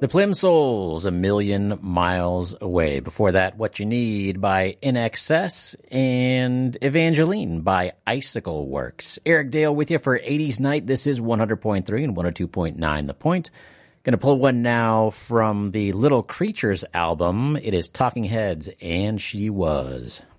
The Plimsouls, A Million Miles Away. Before that, What You Need by In Excess and Evangeline by Icicle Works. Eric Dale with you for 80s Night. This is 100.3 and 102.9 The Point. Going to pull one now from the Little Creatures album. It is Talking Heads, And She Was.